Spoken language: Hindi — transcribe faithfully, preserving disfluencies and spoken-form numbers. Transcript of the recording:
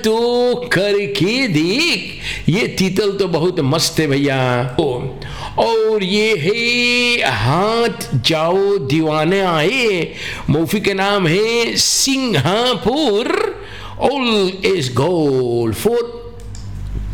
तो करके देख, ये तीतल तो बहुत मस्त है भैया। और ये है हाथ जाओ दीवाने आए, मूवी के नाम है Singapore. All is gold for